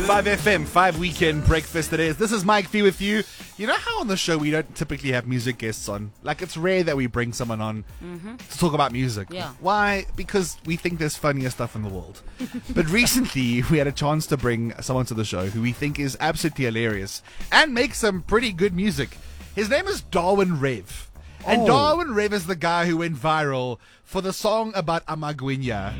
5FM, 5 Weekend Breakfast it is. This is Mike V with you. You know how on the show we don't typically have music guests on? Like, it's rare that we bring someone on to talk about music. Yeah. Why? Because we think there's funnier stuff in the world. But recently, we had a chance to bring someone to the show who we think is absolutely hilarious and makes some pretty good music. His name is Darwin Rev. And Darwin Rev is the guy who went viral for the song about Amagwinya.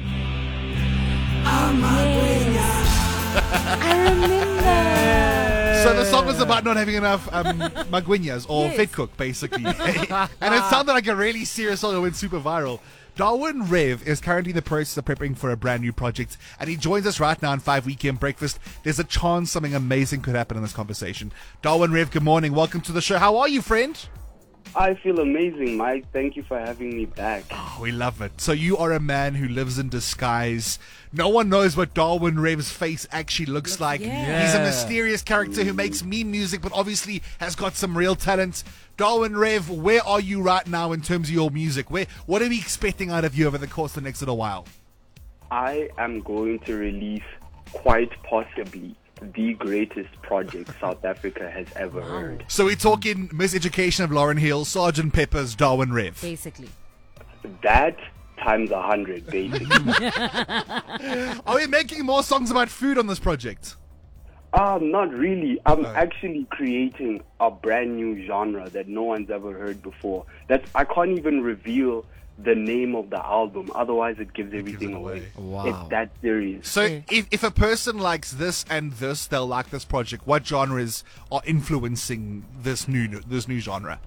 I remember. So the song was about not having enough magwinyas or fit cook, basically. And it sounded like a really serious song that went super viral. Darwin Rev is currently in the process of preparing for a brand new project, and he joins us right now on 5 Weekend Breakfast. There's a chance something amazing could happen in this conversation. Darwin Rev, good morning. Welcome to the show. How are you, friend? I feel amazing, Mike. Thank you for having me back. Oh, we love it. So you are a man who lives in disguise. No one knows what Darwin Rev's face actually looks like. yeah. He's a mysterious character who makes meme music, but obviously has got some real talent. Darwin Rev, where are you right now in terms of your music? What are we expecting out of you over the course of the next little while? I am going to release quite possibly the greatest project South Africa has ever heard. So we're talking Miseducation of Lauren Hill, Sergeant Pepper's Darwin Rev. Basically. That times 100, basically. Are we making more songs about food on this project? Not really. I'm actually creating a brand new genre that no one's ever heard before. I can't even reveal the name of the album, otherwise it gives everything away. Wow. It's that serious. So if a person likes this and this, they'll like this project. What genres are influencing this new genre?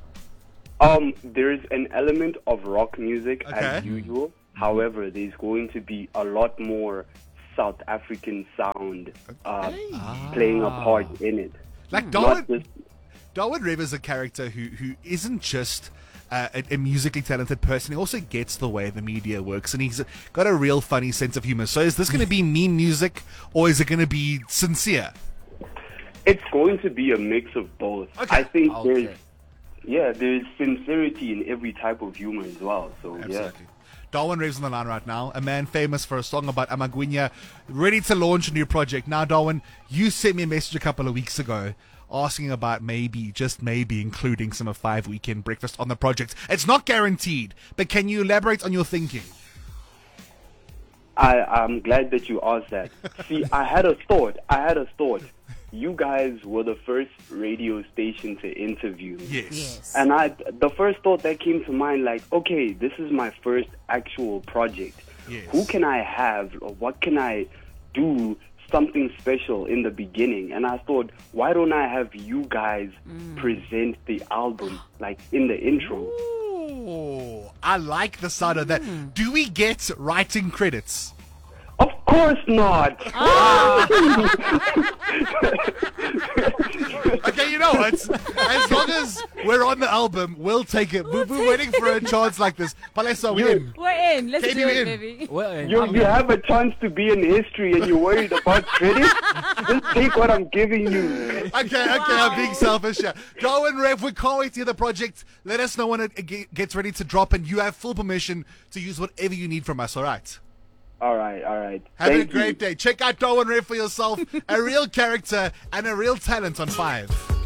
There's an element of rock music as Okay. usual. However, there's going to be a lot more South African sound playing a part in it. Like Not Darwin just Rev is a character who isn't just a musically talented person. He also gets the way the media works, and he's got a real funny sense of humor. So is this going to be meme music, or is it going to be sincere? it's going to be a mix of both. Okay. I think Okay. there's sincerity in every type of humor as well. So Absolutely. Darwin Rev's on the line right now, a man famous for a song about Amagwinya, ready to launch a new project. Now, Darwin, you sent me a message a couple of weeks ago asking about maybe, just maybe, including some of 5 Weekend Breakfast on the project. It's not guaranteed, but can you elaborate on your thinking? I'm glad that you asked that. See, I had a thought. You guys were the first radio station to interview me. Yes. And the first thought that came to mind, like, okay, this is my first actual project. Yes. Who can I have, or what can I do, something special in the beginning? And I thought, why don't I have you guys present the album, like in the intro? Ooh, I like the sound of that. Do we get writing credits? Of course not. Okay, you know what? As long as we're on the album, we'll take it. We're waiting for a chance like this. Palesa, we in. We're in. Let's Katie, do we're it, in. baby. Well, You have a chance to be in history and you're worried about credit? Just take what I'm giving you. Okay, I'm being selfish here. Darwin Rev, we can't wait to hear the project. Let us know when it gets ready to drop, and you have full permission to use whatever you need from us, all right? All right. Have a Thank you. great day. Check out Darwin Rev for yourself. A real character and a real talent on 5.